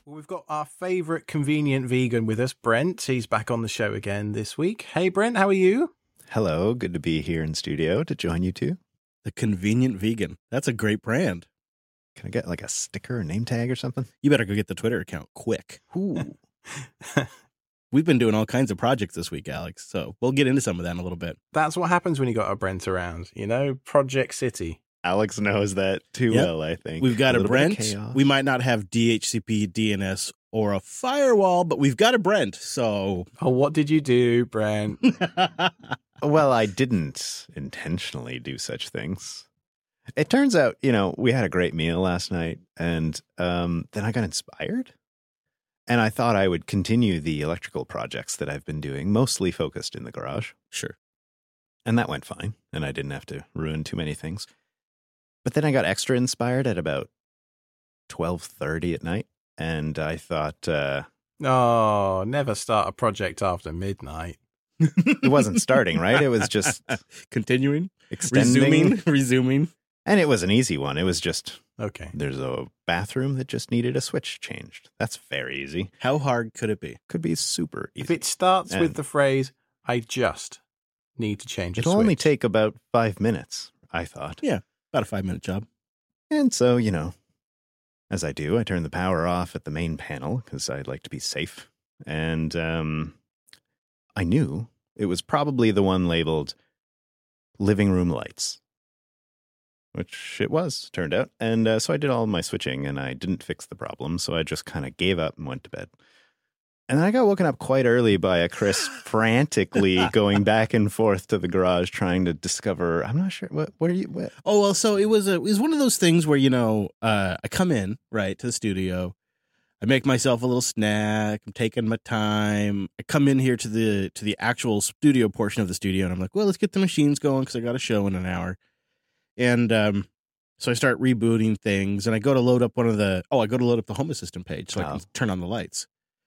Well, we've got our favourite convenient vegan with us, Brent. He's back on the show again this week. Hey, Brent, how are you? Hello, good to be here in studio to join you two. The Convenient Vegan. That's a great brand. Can I get like a sticker or name tag or something? You better go get the Twitter account quick. Ooh. We've been doing all kinds of projects this week, Alex, so we'll get into some of that in a little bit. That's what happens when you got a Brent around, you know? Project City. Alex knows that too well, I think. We've got a little bit of Brent. chaos. We might not have DHCP, DNS, or a firewall, but we've got a Brent, so... Oh, what did you do, Brent? Well, I didn't intentionally do such things. It turns out, we had a great meal last night, and then I got inspired. And I thought I would continue the electrical projects that I've been doing, mostly focused in the garage. Sure. And that went fine, and I didn't have to ruin too many things. But then I got extra inspired at about 12:30 at night, and I thought... Oh, never start a project after midnight. It wasn't starting, right? It was just... Continuing. Extending. Resuming. And it was an easy one. It was just... Okay. There's a bathroom that just needed a switch changed. That's very easy. How hard could it be? Could be super easy. If it starts with the phrase, I just need to change a switch. It'll only take about 5 minutes, I thought. Yeah, about a 5-minute job. And so, as I do, I turn the power off at the main panel because I'd like to be safe. And I knew it was probably the one labeled living room lights, which it was, turned out. And so I did all my switching and I didn't fix the problem. So I just kind of gave up and went to bed. And then I got woken up quite early by a Chris frantically going back and forth to the garage trying to discover, I'm not sure, what are you? What? Oh, well, so it was one of those things where, I come in, right, to the studio. I make myself a little snack. I'm taking my time. I come in here to the actual studio portion of the studio, and I'm like, well, let's get the machines going because I got a show in an hour. And so I start rebooting things, and I go to load up I go to load up the Home Assistant page so I can turn on the lights.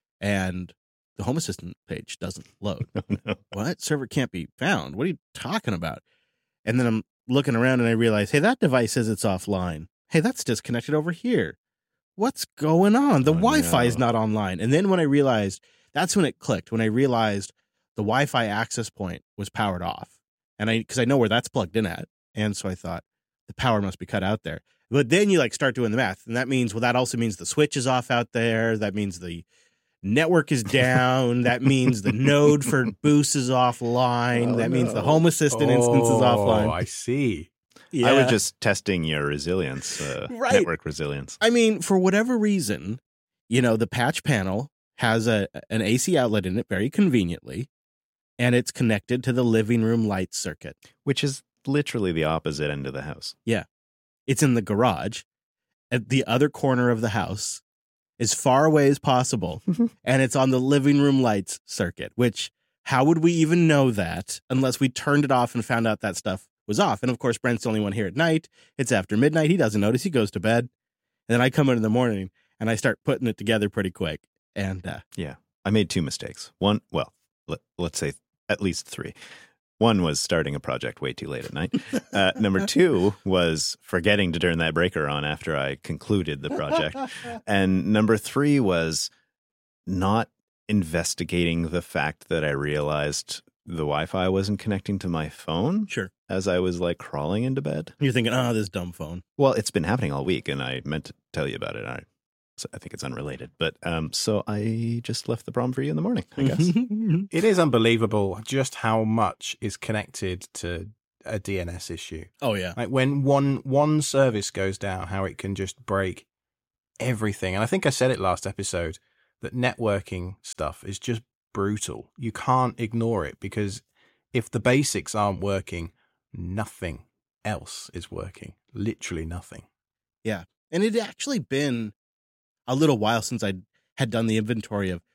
And the Home Assistant page doesn't load. Oh, no. What? Server can't be found. What are you talking about? And then I'm looking around and I realize, hey, that device says it's offline. Hey, that's disconnected over here. What's going on? The Wi-Fi is not online. And then when I realized, that's when it clicked. When I realized the Wi-Fi access point was powered off. And because I know where that's plugged in at. And so I thought the power must be cut out there. But then you start doing the math. And that means, that also means the switch is off out there. That means the network is down. That means the node for Boost is offline. That means the Home Assistant instance is offline. Oh, I see. Yeah. I was just testing your resilience, Right. network resilience. I mean, for whatever reason, the patch panel has an AC outlet in it very conveniently, and it's connected to the living room light circuit. Which is literally the opposite end of the house. Yeah. It's in the garage at the other corner of the house, as far away as possible, and it's on the living room lights circuit, which how would we even know that unless we turned it off and found out that stuff was off? And of course, Brent's the only one here at night. It's after midnight. He doesn't notice. He goes to bed. And then I come in the morning and I start putting it together pretty quick. And yeah, I made 2 mistakes. One, let's say at least 3. One was starting a project way too late at night. Number 2 was forgetting to turn that breaker on after I concluded the project. And number 3 was not investigating the fact that I realized the Wi-Fi wasn't connecting to my phone. Sure. As I was crawling into bed. You're thinking, this dumb phone. Well, it's been happening all week and I meant to tell you about it. I think it's unrelated, but so I just left the problem for you in the morning, I guess. It is unbelievable just how much is connected to a DNS issue. Oh, yeah. Like when one service goes down, how it can just break everything. And I think I said it last episode that networking stuff is just brutal. You can't ignore it because if the basics aren't working, nothing else is working. Literally nothing. Yeah. And it had actually been a little while since I had done the inventory of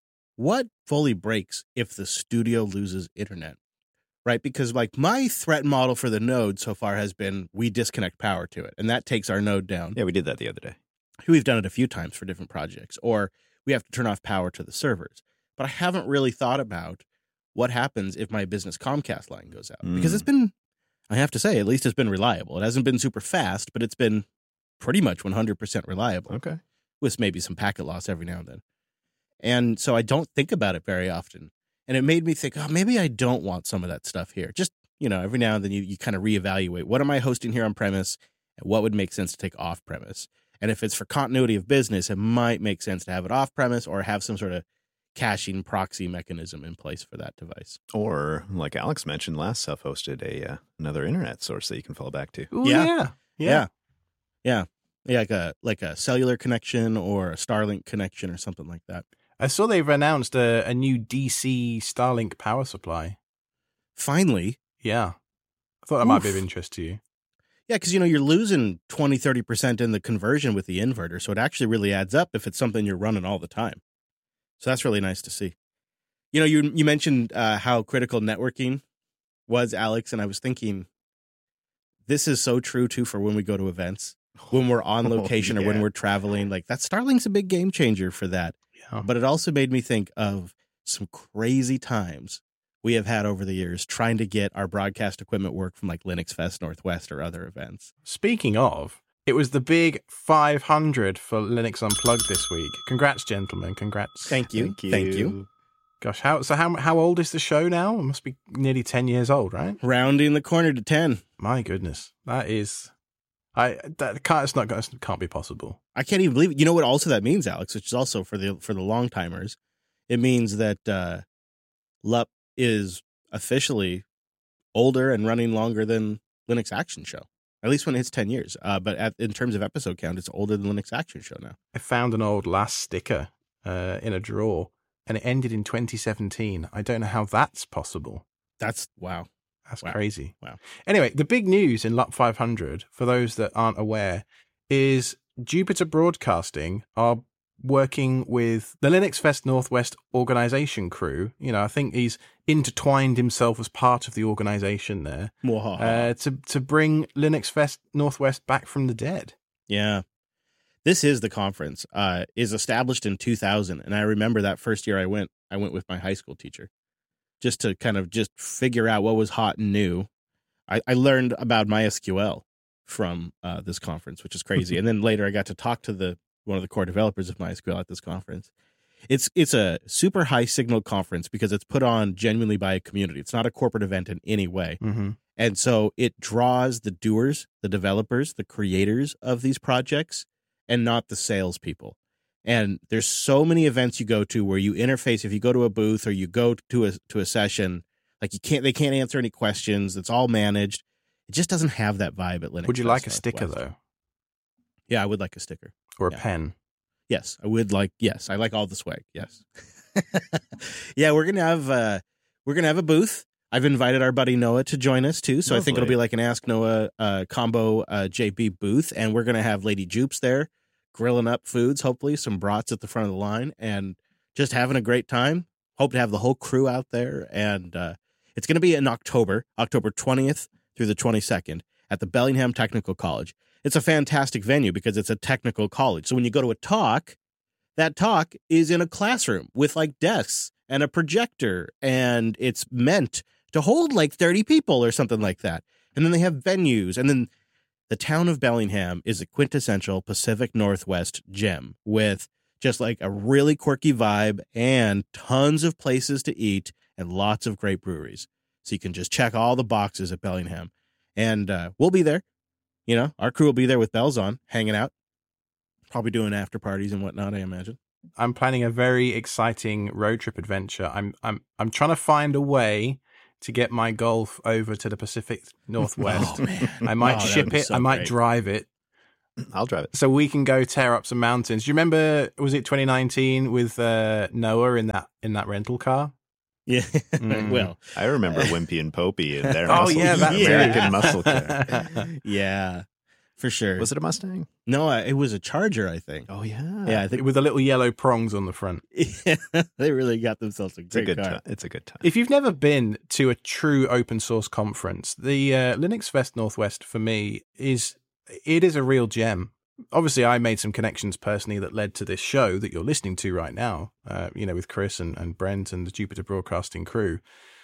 what fully breaks if the studio loses internet, right? Because my threat model for the node so far has been we disconnect power to it, and that takes our node down. Yeah, we did that the other day. We've done it a few times for different projects, or we have to turn off power to the servers. But I haven't really thought about what happens if my business Comcast line goes out, because it's been, I have to say, at least it's been reliable. It hasn't been super fast, but it's been pretty much 100% reliable. Okay. with maybe some packet loss every now and then. And so I don't think about it very often. And it made me think, oh, maybe I don't want some of that stuff here. Just, every now and then you kind of reevaluate, what am I hosting here on premise and what would make sense to take off premise? And if it's for continuity of business, it might make sense to have it off premise or have some sort of caching proxy mechanism in place for that device. Or, like Alex mentioned, last self-hosted another internet source that you can fall back to. Ooh, Yeah. yeah. Like a cellular connection or a Starlink connection or something like that. I saw they've announced a new DC Starlink power supply. Finally. Yeah. I thought that might be of interest to you. Yeah, because, you're losing 20, 30% in the conversion with the inverter. So it actually really adds up if it's something you're running all the time. So that's really nice to see. You mentioned how critical networking was, Alex, and I was thinking this is so true, too, for when we go to events, when we're on location or when we're traveling. Like, that Starlink's a big game changer for that. Yeah. But it also made me think of some crazy times we have had over the years trying to get our broadcast equipment work from like Linux Fest Northwest or other events. Speaking of, it was the big 500 for Linux Unplugged this week. Congrats, gentlemen. Congrats. Thank you. Thank you. Gosh, how old is the show now? It must be nearly 10 years old, right? Rounding the corner to 10. My goodness. That can't be possible. I can't even believe it. You know what also that means, Alex, which is also for the long timers. It means that LUP is officially older and running longer than Linux Action Show. At least when it hits 10 years. But in terms of episode count, it's older than Linux Action Show now. I found an old last sticker in a drawer, and it ended in 2017. I don't know how that's possible. That's wow. That's crazy. Wow. Anyway, the big news in LUP 500, for those that aren't aware, is Jupiter Broadcasting are working with the Linux Fest Northwest organization crew. I think he's intertwined himself as part of the organization there to bring Linux Fest Northwest back from the dead. Yeah. This is the conference. Is established in 2000. And I remember that first year I went with my high school teacher just to kind of just figure out what was hot and new. I learned about MySQL from this conference, which is crazy. And then later I got to talk to one of the core developers of MySQL at this conference. It's a super high signal conference because it's put on genuinely by a community. It's not a corporate event in any way. Mm-hmm. And so it draws the doers, the developers, the creators of these projects, and not the salespeople. And there's so many events you go to where you interface. If you go to a booth or you go to a session, like they can't answer any questions. It's all managed. It just doesn't have that vibe at Linux. Would you Fest like a sticker Northwest. though? Yeah, I would like a sticker. Or a pen? Yes, I would like. Yes, I like all the swag. Yes. Yeah, we're gonna have a booth. I've invited our buddy Noah to join us too, so I think it'll be like an Ask Noah combo JB booth, and we're gonna have Lady Jupes there, grilling up foods, hopefully some brats at the front of the line, and just having a great time. Hope to have the whole crew out there, and it's gonna be in October 20th through the 22nd at the Bellingham Technical College. It's a fantastic venue because it's a technical college. So when you go to a talk, that talk is in a classroom with like desks and a projector, and it's meant to hold like 30 people or something like that. And then they have venues. And then the town of Bellingham is a quintessential Pacific Northwest gem with just like a really quirky vibe and tons of places to eat and lots of great breweries. So you can just check all the boxes at Bellingham. And we'll be there. Our crew will be there with bells on, hanging out, probably doing after parties and whatnot, I imagine. I'm planning a very exciting road trip adventure. I'm trying to find a way to get my Golf over to the Pacific Northwest. Oh, man. I might ship it. So I might great. drive it. I'll drive it. So we can go tear up some mountains. Do you remember, was it 2019 with Noah in that rental car? Yeah. Well, I remember Wimpy and Popey and their Oh, yeah, that American muscle car. yeah, for sure. Was it a Mustang? No, it was a Charger, I think. Oh, yeah. Yeah, I think With the little yellow prongs on the front. they really got themselves a It's a great good car. time. It's a good time. If you've never been to a true open source conference, the Linux Fest Northwest for me is a real gem. Obviously, I made some connections personally that led to this show that you're listening to right now, with Chris and Brent and the Jupiter Broadcasting crew.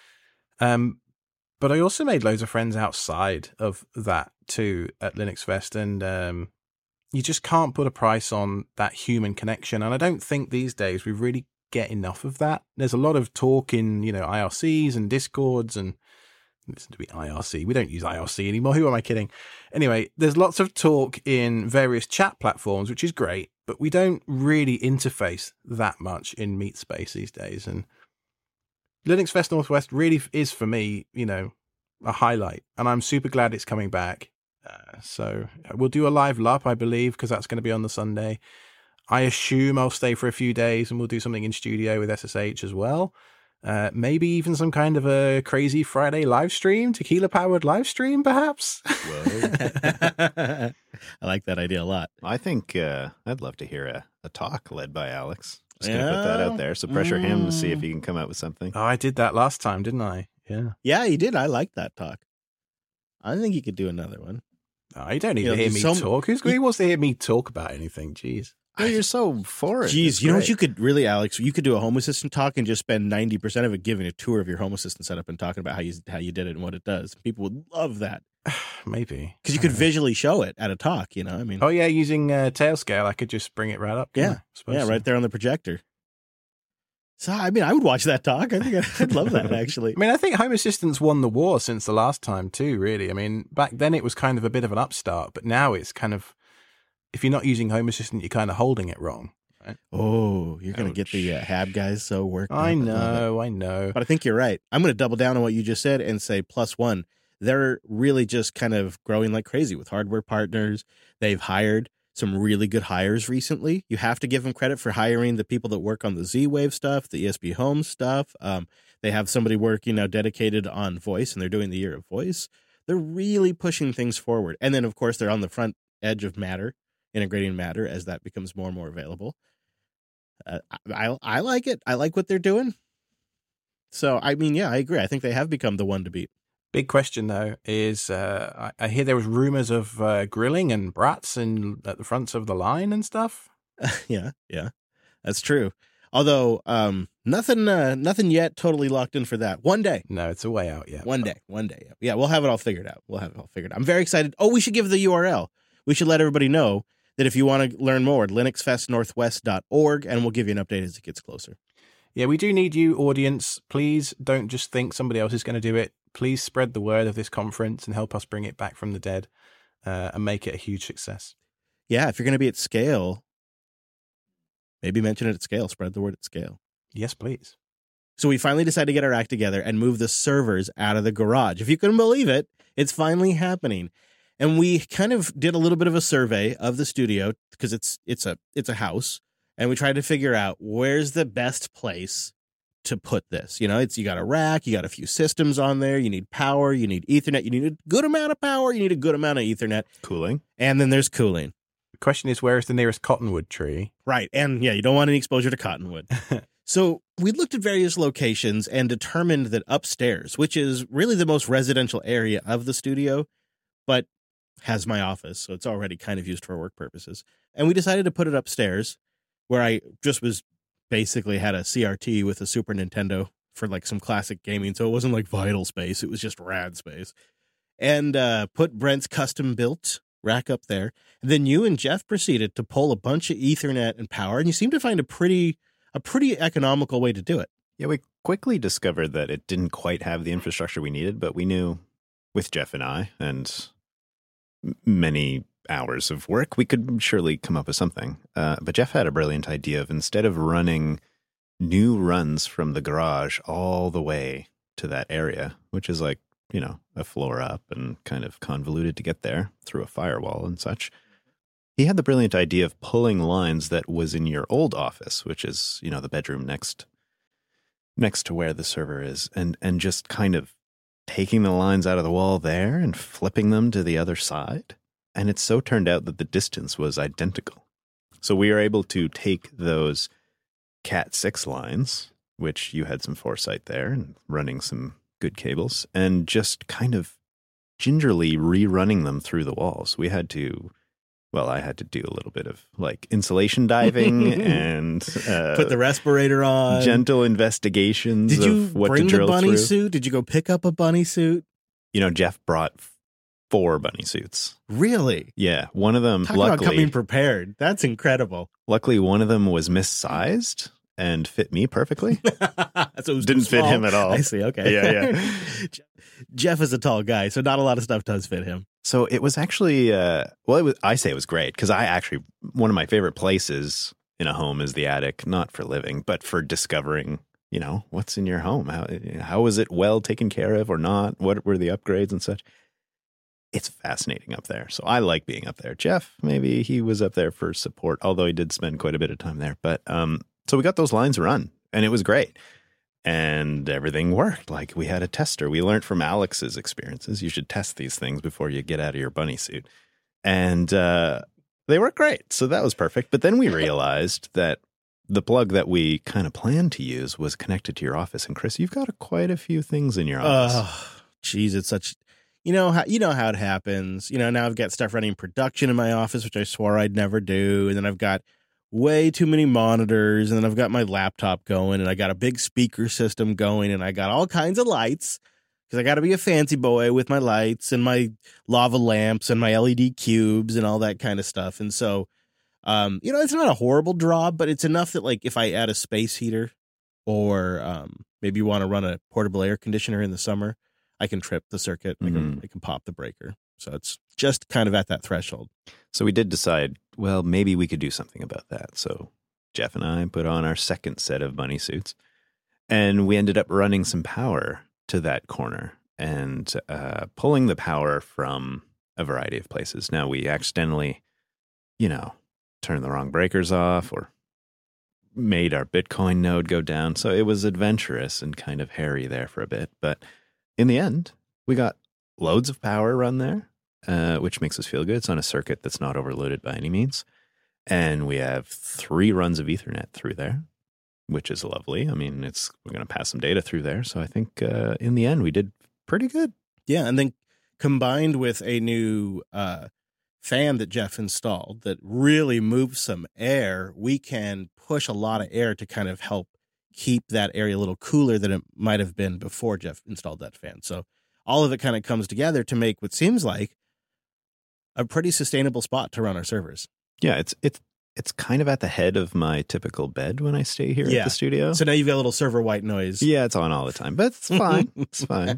But I also made loads of friends outside of that too at Linux Fest. And you just can't put a price on that human connection. And I don't think these days we really get enough of that. There's a lot of talk in, IRCs and Discords and listen to me, IRC. We don't use IRC anymore. Who am I kidding? Anyway, there's lots of talk in various chat platforms, which is great, but we don't really interface that much in Meet Space these days. And Linux Fest Northwest really is, for me, a highlight. And I'm super glad it's coming back. So we'll do a live LUP, I believe, because that's going to be on the Sunday. I assume I'll stay for a few days and we'll do something in studio with SSH as well. Maybe even some kind of a crazy Friday live stream, tequila-powered live stream, perhaps? Whoa. I like that idea a lot. I think I'd love to hear a talk led by Alex. Just going to put that out there. So pressure him to see if he can come out with something. Oh, I did that last time, didn't I? Yeah. Yeah, he did. I like that talk. I think he could do another one. Oh, you don't need to hear me talk. Who wants to hear me talk about anything? Jeez. Oh, you're so for it. Jeez, you know what you could really, Alex? You could do a Home Assistant talk and just spend 90% of it giving a tour of your Home Assistant setup and talking about how you did it and what it does. People would love that. Maybe. Because you could visually show it at a talk, I mean. Oh, yeah, using Tailscale, I could just bring it right up. Yeah, right there on the projector. So, I mean, I would watch that talk. I think I'd love that, actually. I mean, I think Home Assistant's won the war since the last time, too, really. I mean, back then it was kind of a bit of an upstart, but now it's kind of, if you're not using Home Assistant, you're kind of holding it wrong. Right? Oh, you're going to get the Hab guys so worked up. I know. But I think you're right. I'm going to double down on what you just said and say +1. They're really just kind of growing like crazy with hardware partners. They've hired some really good hires recently. You have to give them credit for hiring the people that work on the Z-Wave stuff, the ESP Home stuff. They have somebody working now dedicated on voice, and they're doing the year of voice. They're really pushing things forward. And then, of course, they're on the front edge of Matter, integrating Matter as that becomes more and more available. I like it. I like what they're doing. So, I mean, yeah, I agree. I think they have become the one to beat. Big question, though, is I hear there was rumors of grilling and brats at the fronts of the line and stuff. Yeah, that's true. Although nothing yet totally locked in for that. One day. No, it's a way out. Yeah, one day. Yeah, we'll have it all figured out. I'm very excited. Oh, we should give the URL. We should let everybody know that if you want to learn more, linuxfestnorthwest.org, and we'll give you an update as it gets closer. Yeah, we do need you, audience. Please don't just think somebody else is going to do it. Please spread the word of this conference and help us bring it back from the dead and make it a huge success. Yeah, if you're going to be at scale, maybe mention it at scale. Spread the word at scale. Yes, please. So we finally decided to get our act together and move the servers out of the garage. If you couldn't believe it, it's finally happening. And we kind of did a little bit of a survey of the studio because it's a house. And we tried to figure out where's the best place to put this. You got a rack, you got a few systems on there, you need power, you need Ethernet, you need a good amount of power, you need a good amount of Ethernet. Cooling. And then there's cooling. The question is, where is the nearest cottonwood tree? Right. And yeah, you don't want any exposure to cottonwood. So we looked at various locations and determined that upstairs, which is really the most residential area of the studio, but has my office, so it's already kind of used for work purposes. And we decided to put it upstairs where I just basically had a CRT with a Super Nintendo for like some classic gaming. So it wasn't like vital space. It was just rad space. And put Brent's custom built rack up there. And then you and Jeff proceeded to pull a bunch of Ethernet and power. And you seem to find a pretty economical way to do it. Yeah, we quickly discovered that it didn't quite have the infrastructure we needed, but we knew with Jeff and I and many hours of work, we could surely come up with something. But Jeff had a brilliant idea of, instead of running new runs from the garage all the way to that area, which is like, a floor up and kind of convoluted to get there through a firewall and such, he had the brilliant idea of pulling lines that was in your old office, which is, the bedroom next to where the server is, and just kind of taking the lines out of the wall there and flipping them to the other side. And it so turned out that the distance was identical. So we were able to take those Cat6 lines, which you had some foresight there and running some good cables, and just kind of gingerly rerunning them through the walls. I had to do a little bit of like insulation diving and put the respirator on, gentle investigations of what to drill through. Did you bring the bunny suit? Did you go pick up a bunny suit? Jeff brought 4 bunny suits. Really? Yeah, one of them, Talk about coming luckily, prepared. That's incredible. one of them was missized and fit me perfectly. So it was Didn't too fit small. him at all. I see. Okay. Yeah. Jeff is a tall guy, so not a lot of stuff does fit him. So it was actually, I say it was great because one of my favorite places in a home is the attic, not for living, but for discovering, what's in your home. How was it well taken care of or not? What were the upgrades and such? It's fascinating up there. So I like being up there. Jeff, maybe he was up there for support, although he did spend quite a bit of time there. But so we got those lines run and it was great. And everything worked. Like we had a tester. We learned from Alex's experiences. You should test these things before you get out of your bunny suit. And they work great. So that was perfect. But then we realized that the plug that we kind of planned to use was connected to your office. And Chris, you've got quite a few things in your office. Oh, geez, it's such. You know how it happens. Now I've got stuff running production in my office, which I swore I'd never do, and then I've got way too many monitors, and then I've got my laptop going, and I got a big speaker system going, and I got all kinds of lights because I got to be a fancy boy with my lights and my lava lamps and my LED cubes and all that kind of stuff. And so, it's not a horrible draw, but it's enough that like if I add a space heater or maybe you want to run a portable air conditioner in the summer, I can trip the circuit. I can pop the breaker. So it's just kind of at that threshold. So we did decide, well, maybe we could do something about that. So Jeff and I put on our second set of bunny suits, and we ended up running some power to that corner and pulling the power from a variety of places. Now, we accidentally, turned the wrong breakers off or made our Bitcoin node go down. So it was adventurous and kind of hairy there for a bit. But in the end, we got loads of power run there, which makes us feel good. It's on a circuit that's not overloaded by any means. And we have 3 runs of Ethernet through there, which is lovely. I mean, we're going to pass some data through there. So I think in the end, we did pretty good. Yeah. And then combined with a new fan that Jeff installed that really moves some air, we can push a lot of air to kind of help keep that area a little cooler than it might have been before Jeff installed that fan. So all of it kind of comes together to make what seems like a pretty sustainable spot to run our servers. Yeah, it's kind of at the head of my typical bed when I stay here at the studio. So now you've got a little server white noise. Yeah, it's on all the time, but it's fine. It's fine.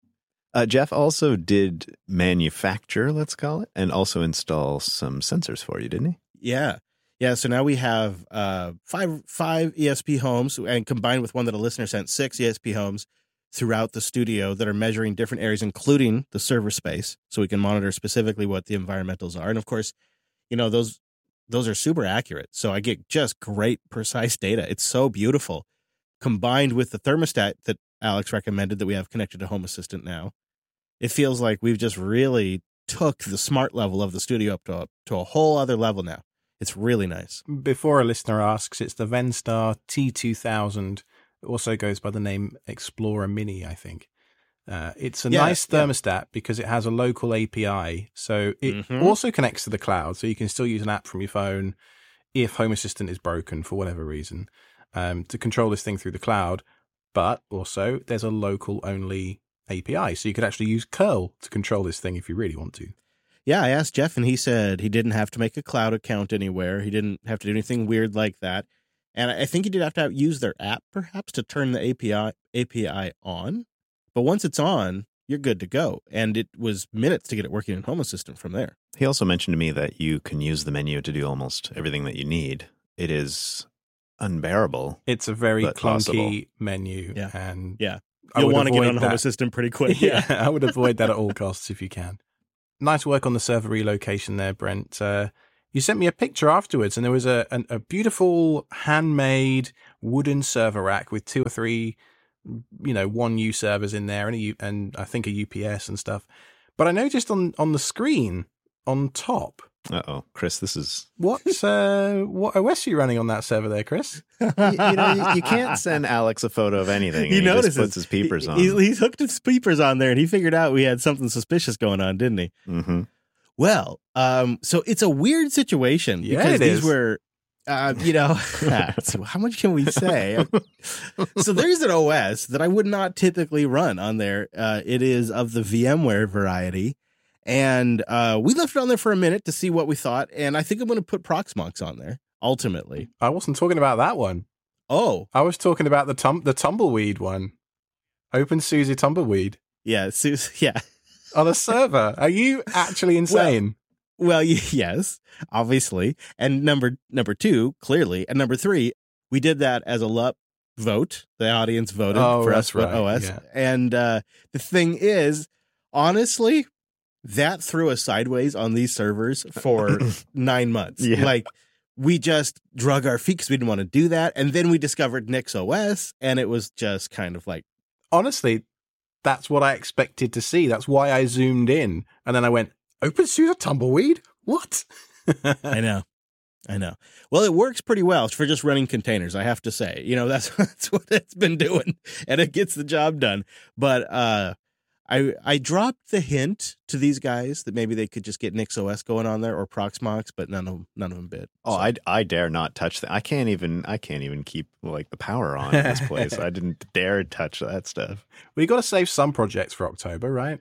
Jeff also did manufacture, let's call it, and also install some sensors for you, didn't he? Yeah. Yeah, so now we have five ESP homes, and combined with one that a listener sent, 6 ESP homes throughout the studio that are measuring different areas, including the server space, so we can monitor specifically what the environmentals are. And of course, those are super accurate. So I get just great, precise data. It's so beautiful. Combined with the thermostat that Alex recommended that we have connected to Home Assistant now, it feels like we've just really took the smart level of the studio up to a whole other level now. It's really nice. Before a listener asks, it's the Venstar T2000. It also goes by the name Explorer Mini, I think. It's a nice thermostat because it has a local API. So it also connects to the cloud. So you can still use an app from your phone if Home Assistant is broken for whatever reason to control this thing through the cloud. But also there's a local only API. So you could actually use curl to control this thing if you really want to. Yeah, I asked Jeff and he said he didn't have to make a cloud account anywhere. He didn't have to do anything weird like that. And I think he did have to use their app perhaps to turn the API on. But once it's on, you're good to go. And it was minutes to get it working in Home Assistant from there. He also mentioned to me that you can use the menu to do almost everything that you need. It is unbearable. It's a very clunky possible menu. Yeah. And yeah. You'll want to get on Home Assistant pretty quick. Yeah, I would avoid that at all costs if you can. Nice work on the server relocation there, Brent. You sent me a picture afterwards, and there was a beautiful handmade wooden server rack with 2 or 3, 1U servers in there, and I think a UPS and stuff. But I noticed on the screen on top. Uh-oh, Chris, this is... What OS are you running on that server there, Chris? you can't send Alex a photo of anything. He notices. Just puts his peepers on. He's hooked his peepers on there, and he figured out we had something suspicious going on, didn't he? Mm-hmm. Well, so it's a weird situation because these were, so how much can we say? So there's an OS that I would not typically run on there. It is of the VMware variety. And we left it on there for a minute to see what we thought. And I think I'm going to put Proxmox on there, ultimately. I wasn't talking about that one. Oh. I was talking about the tumbleweed one. OpenSUSE tumbleweed. Yeah. Yeah. On a server. Are you actually insane? Well, yes, obviously. And number two, clearly. And number three, we did that as a LUP vote. The audience voted for us with OS. Yeah. And the thing is, honestly, that threw us sideways on these servers for 9 months. Yeah. Like, we just drug our feet because we didn't want to do that. And then we discovered NixOS, and it was just kind of like... Honestly, that's what I expected to see. That's why I zoomed in. And then I went, OpenSUSE tumbleweed? What? I know. Well, it works pretty well for just running containers, I have to say. That's what it's been doing, and it gets the job done. But I dropped the hint to these guys that maybe they could just get NixOS going on there or Proxmox, but none of them bid. Oh, so. I dare not touch that. I can't even keep like the power on in this place. I didn't dare touch that stuff. We got to save some projects for October, right?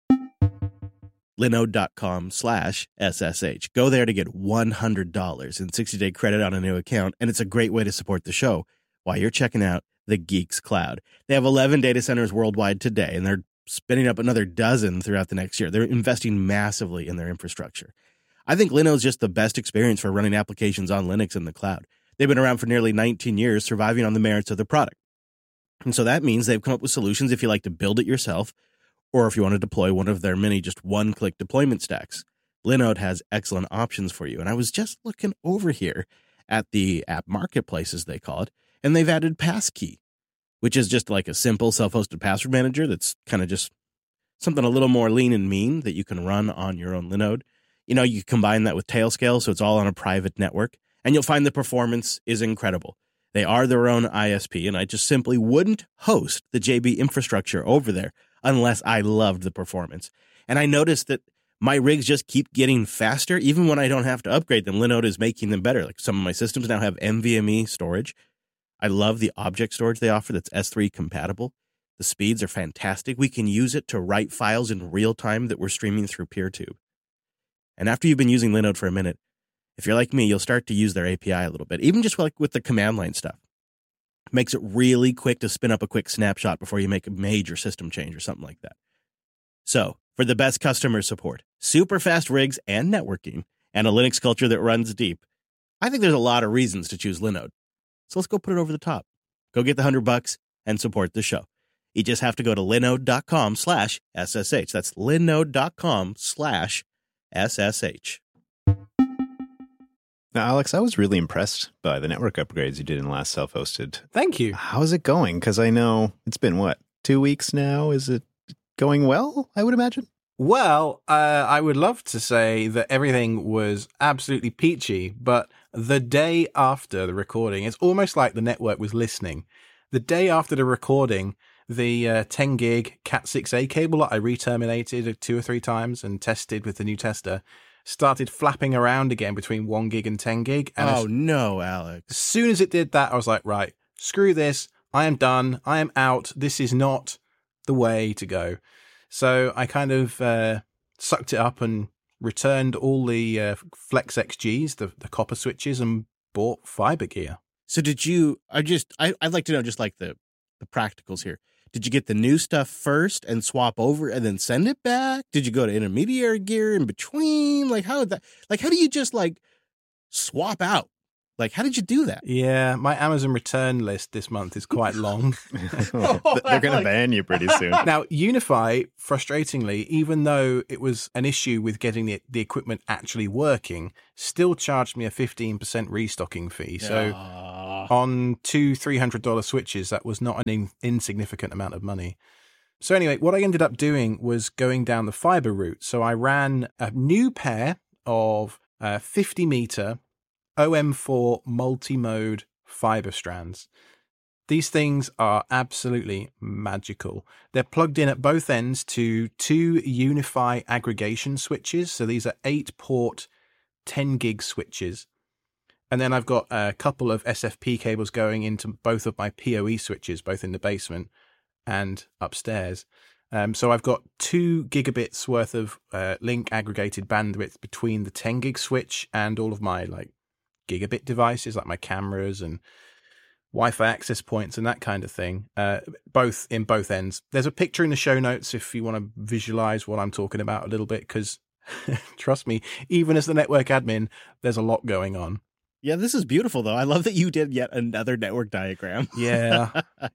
Linode.com/SSH. Go there to get $100 in 60-day credit on a new account, and it's a great way to support the show while you're checking out the Geeks Cloud. They have 11 data centers worldwide today, and they're spinning up another dozen throughout the next year. They're investing massively in their infrastructure. I think Linode's just the best experience for running applications on Linux in the cloud. They've been around for nearly 19 years, surviving on the merits of their product. And so that means they've come up with solutions if you like to build it yourself, or if you want to deploy one of their many just one-click deployment stacks. Linode has excellent options for you. And I was just looking over here at the app marketplace, as they call it, and they've added Passkey, which is just like a simple self-hosted password manager that's kind of just something a little more lean and mean that you can run on your own Linode. You combine that with Tailscale, so it's all on a private network, and you'll find the performance is incredible. They are their own ISP, and I just simply wouldn't host the JB infrastructure over there unless I loved the performance. And I noticed that my rigs just keep getting faster, even when I don't have to upgrade them. Linode is making them better. Like some of my systems now have NVMe storage. I love the object storage they offer that's S3 compatible. The speeds are fantastic. We can use it to write files in real time that we're streaming through PeerTube. And after you've been using Linode for a minute, if you're like me, you'll start to use their API a little bit, even just like with the command line stuff. It makes it really quick to spin up a quick snapshot before you make a major system change or something like that. So, for the best customer support, super fast rigs and networking, and a Linux culture that runs deep, I think there's a lot of reasons to choose Linode. So let's go put it over the top. Go get the $100 and support the show. You just have to go to linode.com/SSH. That's linode.com/SSH. Now, Alex, I was really impressed by the network upgrades you did in the last self-hosted. Thank you. How's it going? Because I know it's been, 2 weeks now? Is it going well, I would imagine? Well, I would love to say that everything was absolutely peachy, but the day after the recording, it's almost like the network was listening. The day after the recording, the 10 gig Cat6a cable that I re-terminated 2 or 3 times and tested with the new tester started flapping around again between 1 gig and 10 gig. And no, Alex. As soon as it did that, I was like, right, screw this. I am done. I am out. This is not the way to go. So I kind of sucked it up and returned all the Flex XGs, the copper switches, and bought fiber gear. So did you, I'd like to know just like the practicals here. Did you get the new stuff first and swap over and then send it back? Did you go to intermediary gear in between? Like how do you just like swap out? Like, how did you do that? Yeah, my Amazon return list this month is quite long. They're going to ban you pretty soon. Now, Unify, frustratingly, even though it was an issue with getting the equipment actually working, still charged me a 15% restocking fee. So on 2 $300 switches, that was not an insignificant amount of money. So anyway, what I ended up doing was going down the fiber route. So I ran a new pair of 50-meter OM4 multi-mode fiber strands. These things are absolutely magical. They're plugged in at both ends to 2 Unify aggregation switches. So these are 8-port 10 gig switches. And then I've got a couple of SFP cables going into both of my PoE switches, both in the basement and upstairs. So I've got 2 gigabits worth of link aggregated bandwidth between the 10 gig switch and all of my like gigabit devices, like my cameras and Wi-Fi access points and that kind of thing, both ends. There's a picture in the show notes if you want to visualize what I'm talking about a little bit, because trust me, even as the network admin, there's a lot going on. Yeah, this is beautiful, though. I love that you did yet another network diagram. Yeah.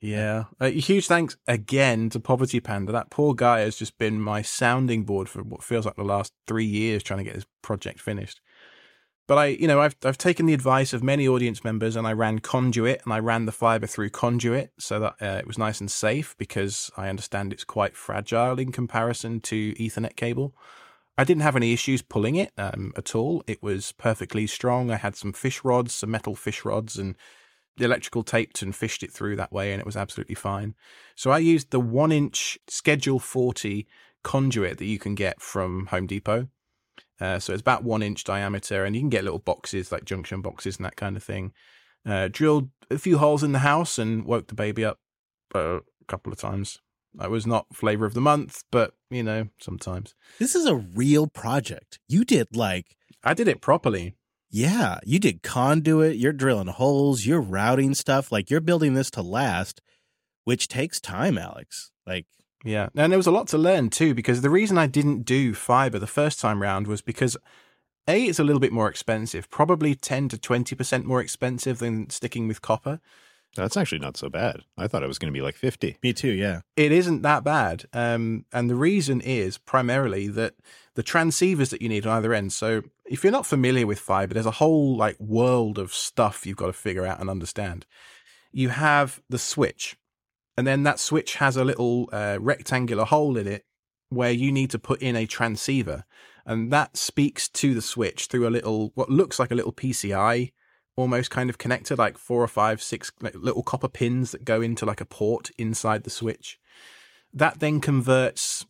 Huge thanks again to Poverty Panda. That poor guy has just been my sounding board for what feels like the last 3 years trying to get this project finished. But I've taken the advice of many audience members, and I ran Conduit, and I ran the fiber through Conduit so that it was nice and safe, because I understand it's quite fragile in comparison to Ethernet cable. I didn't have any issues pulling it at all. It was perfectly strong. I had some fish rods, some metal fish rods, and the electrical taped and fished it through that way, and it was absolutely fine. So I used the 1-inch Schedule 40 conduit that you can get from Home Depot. So it's about 1 inch diameter, and you can get little boxes like junction boxes and that kind of thing. Drilled a few holes in the house and woke the baby up a couple of times. I was not flavor of the month, but sometimes. This is a real project. You did I did it properly. Yeah, you did conduit, you're drilling holes, you're routing stuff, you're building this to last, which takes time, Alex. Yeah, and there was a lot to learn too, because the reason I didn't do fiber the first time round was because A, it's a little bit more expensive, probably 10 to 20% more expensive than sticking with copper. That's actually not so bad. I thought it was going to be like 50. Me too, yeah. It isn't that bad. And the reason is primarily that the transceivers that you need on either end. So if you're not familiar with fiber, there's a whole world of stuff you've got to figure out and understand. You have the switch. And then that switch has a little rectangular hole in it where you need to put in a transceiver. And that speaks to the switch through what looks like a little PCI almost kind of connector, 4 or 5, 6 little copper pins that go into a port inside the switch. That then converts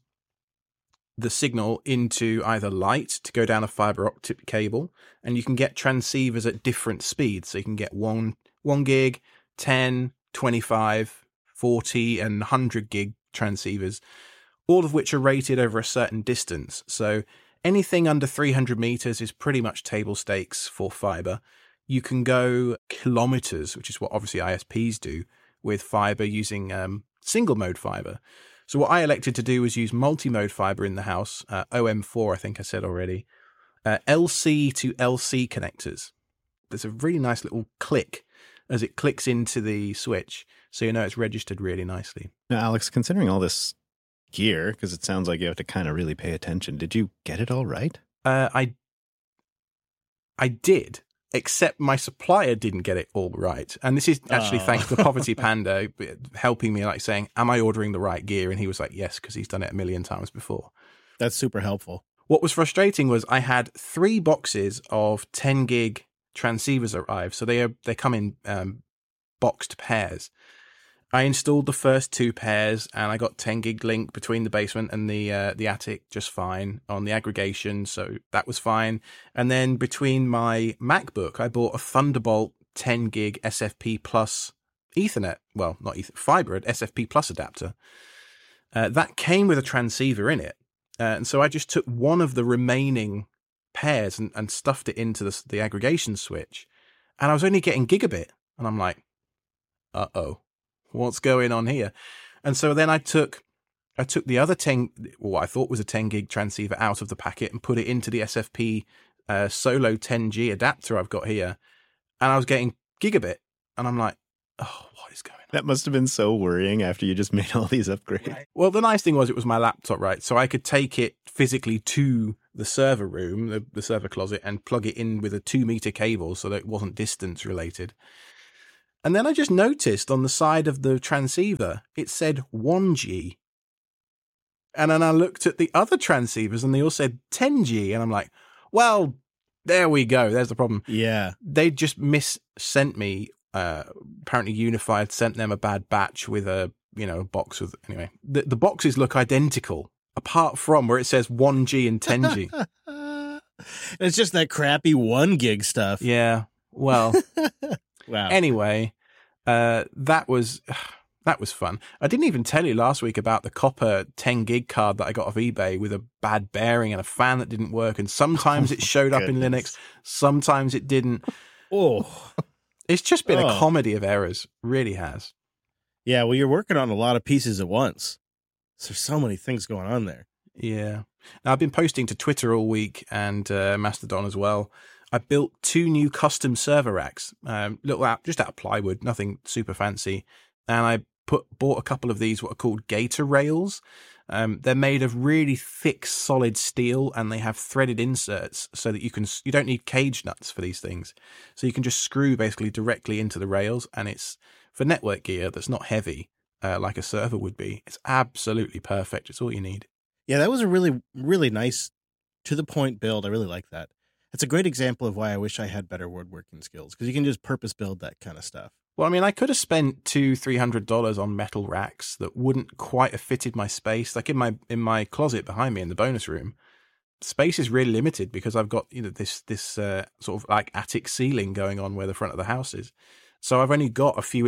the signal into either light to go down a fiber optic cable, and you can get transceivers at different speeds. So you can get 1 gig, 10, 25, 40 and 100 gig transceivers, all of which are rated over a certain distance. So anything under 300 meters is pretty much table stakes for fiber. You can go kilometers, which is what obviously ISPs do with fiber using single mode fiber. So what I elected to do was use multi-mode fiber in the house, OM4, I think I said already, LC to LC connectors. There's a really nice little click as it clicks into the switch, so it's registered really nicely. Now, Alex, considering all this gear, because it sounds like you have to kind of really pay attention, did you get it all right? I did, except my supplier didn't get it all right. And this is actually thanks to Poverty Panda helping me, saying, am I ordering the right gear? And he was like, yes, because he's done it a million times before. That's super helpful. What was frustrating was I had 3 boxes of 10 gig transceivers arrive, so they come in boxed pairs. I installed the first 2 pairs, and I got 10 gig link between the basement and the attic just fine on the aggregation, so that was fine. And then between my MacBook, I bought a Thunderbolt 10 gig SFP Plus Ethernet, well, not Ethernet, fiber, SFP Plus adapter. That came with a transceiver in it, and so I just took one of the remaining pairs and stuffed it into the aggregation switch, and I was only getting gigabit, and I'm like, uh-oh, what's going on here? And so then I took the other 10, what I thought was a 10 gig transceiver out of the packet and put it into the SFP Solo 10G adapter I've got here, and I was getting gigabit, and I'm like, oh, what is going on? That must have been so worrying after you just made all these upgrades. Right. Well, the nice thing was it was my laptop, right? So I could take it physically to the server room, the server closet, and plug it in with a 2-meter cable so that it wasn't distance related. And then I just noticed on the side of the transceiver, it said 1G. And then I looked at the other transceivers and they all said 10G. And I'm like, well, there we go. There's the problem. Yeah. They just sent me, apparently Unified sent them a bad batch with a, box with, anyway. The boxes look identical, apart from where it says 1G and 10G. It's just that crappy 1 gig stuff. Yeah. Well, wow. Anyway, that was That was fun. I didn't even tell you last week about the copper 10 gig card that I got off eBay with a bad bearing and a fan that didn't work. And sometimes it showed up in Linux, sometimes it didn't. Oh, it's just been a comedy of errors. Really has. Yeah, well, you're working on a lot of pieces at once. So there's so many things going on there. Yeah. Now, I've been posting to Twitter all week and Mastodon as well. I built 2 new custom server racks, just out of plywood, nothing super fancy. And I bought a couple of these, what are called gator rails. They're made of really thick, solid steel, and they have threaded inserts so that you don't need cage nuts for these things. So you can just screw basically directly into the rails, and it's for network gear that's not heavy like a server would be. It's absolutely perfect. It's all you need. Yeah, that was a really, really nice, to the point build. I really like that. It's a great example of why I wish I had better woodworking skills, because you can just purpose build that kind of stuff. Well, I mean, I could have spent $200-300 on metal racks that wouldn't quite have fitted my space. Like in my closet behind me in the bonus room, space is really limited because I've got this sort of like attic ceiling going on where the front of the house is. So I've only got a few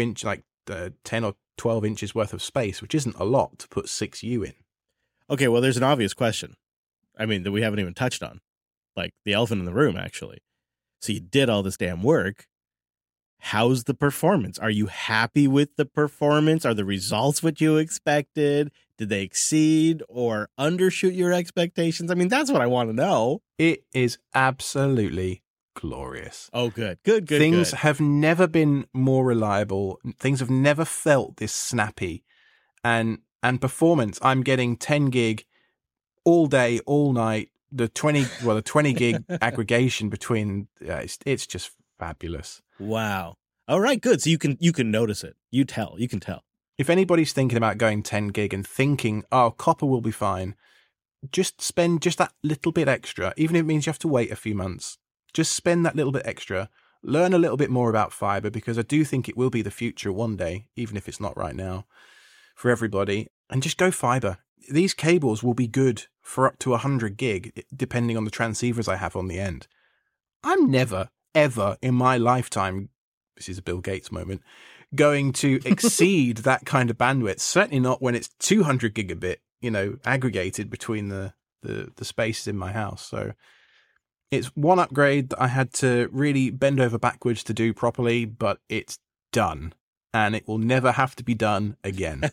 10 or 12 inches worth of space, which isn't a lot to put 6U in. Okay, well, there's an obvious question. I mean, that we haven't even touched on, like the elephant in the room, actually. So you did all this damn work. How's the performance? Are you happy with the performance? Are the results what you expected? Did they exceed or undershoot your expectations? I mean, that's what I want to know. It is absolutely glorious. Oh, good. Things have never been more reliable. Things have never felt this snappy. And performance, I'm getting 10 gig all day, all night. The 20 gig aggregation between, it's just fabulous. Wow. All right, good. So you can notice it. You can tell. If anybody's thinking about going 10 gig and thinking, oh, copper will be fine, just spend just that little bit extra, even if it means you have to wait a few months. Just spend that little bit extra. Learn a little bit more about fiber, because I do think it will be the future one day, even if it's not right now, for everybody. And just go fiber. These cables will be good for up to 100 gig, depending on the transceivers I have on the end. I'm never, ever in my lifetime, this is a Bill Gates moment, going to exceed that kind of bandwidth. Certainly not when it's 200 gigabit, aggregated between the spaces in my house. So it's one upgrade that I had to really bend over backwards to do properly, but it's done. And it will never have to be done again.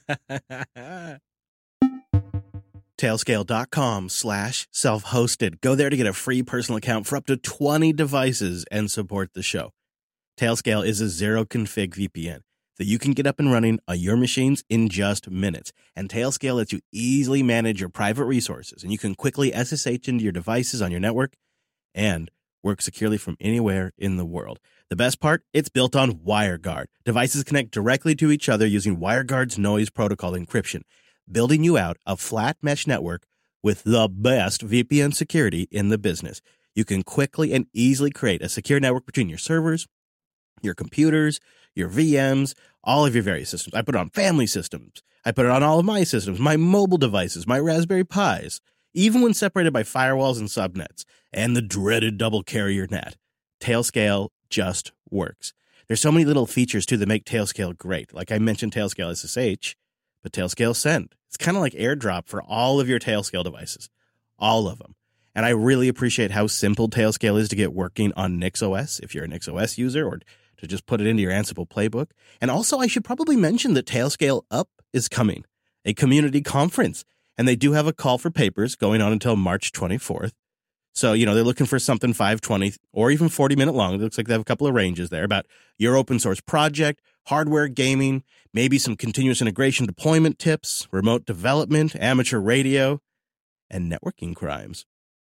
Tailscale.com/self-hosted. Go there to get a free personal account for up to 20 devices and support the show. Tailscale is a zero config VPN that you can get up and running on your machines in just minutes. And Tailscale lets you easily manage your private resources, and you can quickly SSH into your devices on your network and work securely from anywhere in the world. The best part, it's built on WireGuard. Devices connect directly to each other using WireGuard's noise protocol encryption, building you out a flat mesh network with the best VPN security in the business. You can quickly and easily create a secure network between your servers, your computers, your VMs, all of your various systems. I put it on family systems. I put it on all of my systems, my mobile devices, my Raspberry Pis, even when separated by firewalls and subnets, and the dreaded double carrier net. Tailscale just works. There's so many little features, too, that make Tailscale great. Like I mentioned Tailscale SSH, but Tailscale Send. It's kind of like AirDrop for all of your Tailscale devices. All of them. And I really appreciate how simple Tailscale is to get working on NixOS, if you're a NixOS user, or to just put it into your Ansible playbook. And also, I should probably mention that Tailscale Up is coming, a community conference. And they do have a call for papers going on until March 24th. So, they're looking for something 5-20 or even 40-minute long. It looks like they have a couple of ranges there about your open source project, hardware, gaming, maybe some continuous integration deployment tips, remote development, amateur radio, and networking crimes.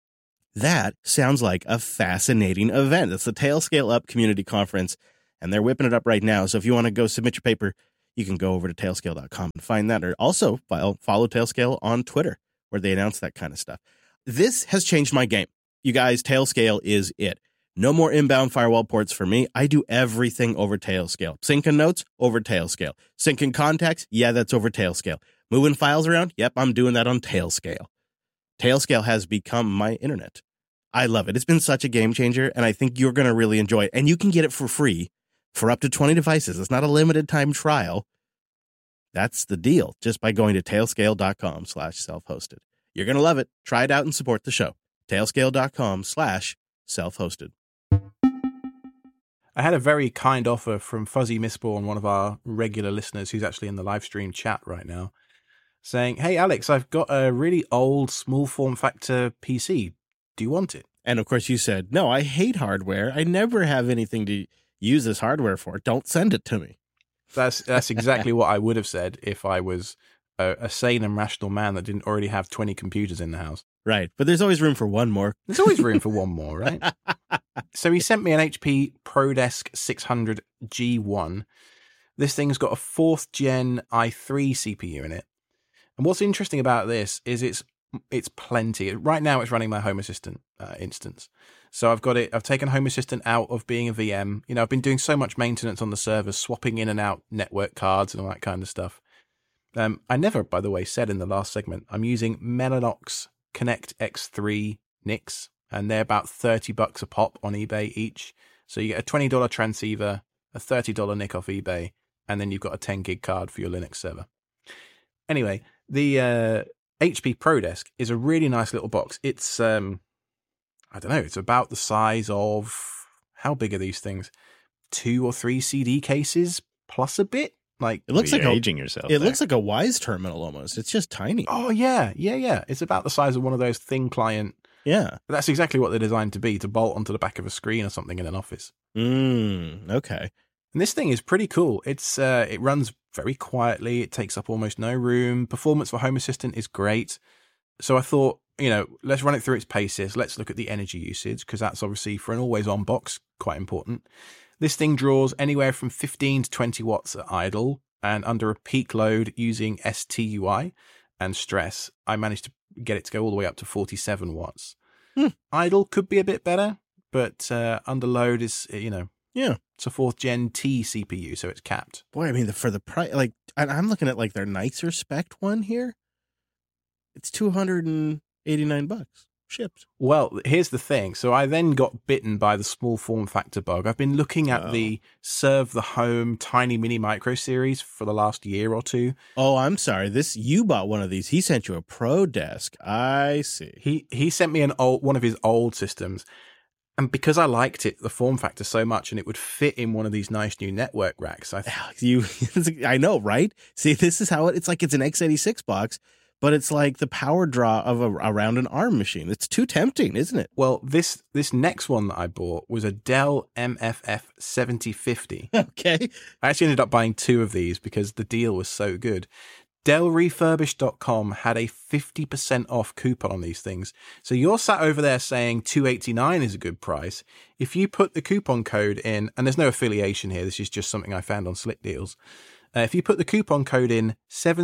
That sounds like a fascinating event. It's the Tailscale Up Community Conference, and they're whipping it up right now. So if you want to go submit your paper, you can go over to tailscale.com and find that. Or also follow Tailscale on Twitter, where they announce that kind of stuff. This has changed my game. You guys, Tailscale is it. No more inbound firewall ports for me. I do everything over Tailscale. Syncing notes, over Tailscale. Syncing contacts, yeah, that's over Tailscale. Moving files around, yep, I'm doing that on Tailscale. Tailscale has become my internet. I love it. It's been such a game changer, and I think you're going to really enjoy it. And you can get it for free for up to 20 devices. It's not a limited time trial. That's the deal, just by going to tailscale.com/self-hosted. You're going to love it. Try it out and support the show. tailscale.com/self-hosted. I had a very kind offer from Fuzzy Mistborn, one of our regular listeners who's actually in the live stream chat right now, saying, "Hey, Alex, I've got a really old small form factor PC. Do you want it?" And of course you said, no, I hate hardware. I never have anything to use this hardware for. Don't send it to me. That's exactly what I would have said if I was a sane and rational man that didn't already have 20 computers in the house. Right. But there's always room for one more. There's always room for one more, right? So he sent me an HP ProDesk 600 G1. This thing's got a 4th gen i3 CPU in it. And what's interesting about this is it's plenty. Right now it's running my Home Assistant instance. So I've taken Home Assistant out of being a VM. You know, I've been doing so much maintenance on the servers, swapping in and out network cards and all that kind of stuff. I never, by the way, said in the last segment, I'm using Mellanox Connect X3 NICs, and they're about $30 a pop on eBay each. So you get a $20 transceiver, a $30 NIC off eBay, and then you've got a 10 gig card for your Linux server. Anyway, the HP ProDesk is a really nice little box. It's, I don't know, it's about the size of, how big are these things? 2 or 3 CD cases plus a bit? Like, it looks like aging yourself. It looks like a Wise terminal almost. It's just tiny. Oh, yeah. It's about the size of one of those thin client. Yeah. But that's exactly what they're designed to be, to bolt onto the back of a screen or something in an office. Okay. And this thing is pretty cool. It's it runs very quietly. It takes up almost no room. Performance for Home Assistant is great. So I thought, you know, let's run it through its paces. Let's look at the energy usage, because that's obviously, for an always-on box, quite important. This thing draws anywhere from 15 to 20 watts at idle, and under a peak load using STUI and stress, I managed to get it to go all the way up to 47 watts. Idle could be a bit better, but under load is, you know, it's a 4th gen T CPU, so it's capped. Boy, I mean, for the price, like, I'm looking at like their nicer spec one here. It's $289 shipped. Well, here's the thing. So I then got bitten by the small form factor bug. I've been looking at the Serve the Home Tiny Mini Micro series for the last year or two. Oh, I'm sorry. You bought one of these. He sent you a ProDesk. I see. He sent me one of his old systems. And because I liked it, the form factor so much, and it would fit in one of these nice new network racks. I know, right? See, this is how it's like it's an x86 box, but it's like the power draw of around an ARM machine. It's too tempting, isn't it? Well, this next one that I bought was a Dell MFF 7050. Okay. I actually ended up buying 2 of these because the deal was so good. DellRefurbished.com had a 50% off coupon on these things. So you're sat over there saying $289 is a good price. If you put the coupon code in, and there's no affiliation here, this is just something I found on Slick Deals. If you put the coupon code in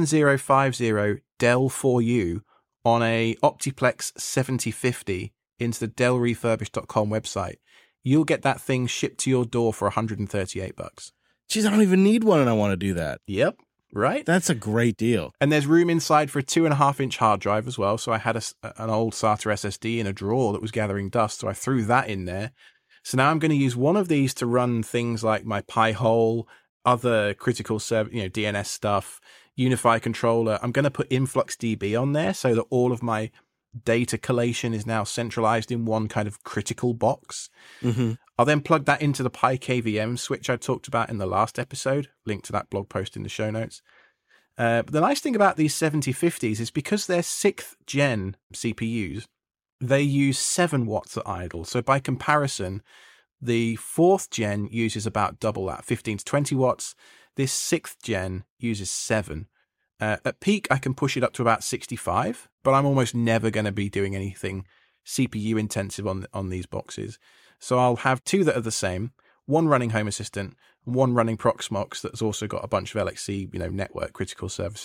7050DELL4U on a Optiplex 7050 into the DellRefurbished.com website, you'll get that thing shipped to your door for $138. Jeez, I don't even need one and I want to do that. Yep. Right? That's a great deal. And there's room inside for a 2.5-inch hard drive as well. So I had an old SATA SSD in a drawer that was gathering dust. So I threw that in there. So now I'm going to use one of these to run things like my Pi-hole, other critical DNS stuff, Unify controller. I'm going to put InfluxDB on there so that all of my data collation is now centralized in one kind of critical box. Mm-hmm. I'll then plug that into the PiKVM switch I talked about in the last episode. Link to that blog post in the show notes. But the nice thing about these 7050s is because they're 6th gen CPUs, they use 7 watts at idle. So by comparison, the 4th gen uses about double that, 15 to 20 watts. This 6th gen uses 7. At peak, I can push it up to about 65, but I'm almost never going to be doing anything CPU intensive on these boxes. So I'll have 2 that are the same, one running Home Assistant, and one running Proxmox that's also got a bunch of LXC, network critical services